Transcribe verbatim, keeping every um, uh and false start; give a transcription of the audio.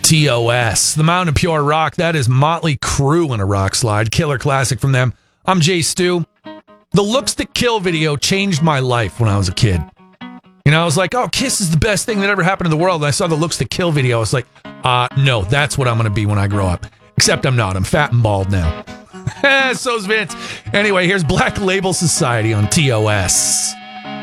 T O S, The Mountain of Pure Rock. That is Motley Crue in a rock slide. Killer classic from them. I'm Jay Stu. The Looks That Kill video changed my life when I was a kid. You know, I was like, oh, Kiss is the best thing that ever happened in the world. And I saw the Looks That Kill video. I was like, uh, no, that's what I'm going to be when I grow up. Except I'm not. I'm fat and bald now. So's Vince. Anyway, here's Black Label Society on T O S.